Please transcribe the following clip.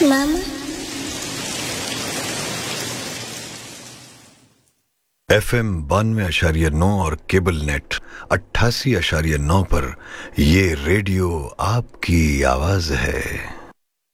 मामा। FM 92.9 और cable net 88.9 पर ये रेडियो आपकी आवाज है।